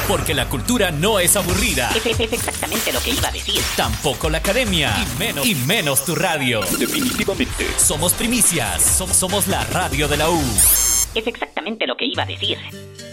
Porque la cultura no es aburrida. Es exactamente lo que iba a decir. Tampoco la academia. Y menos tu radio. Definitivamente. Somos primicias. Somos la radio de la U. Es exactamente lo que iba a decir.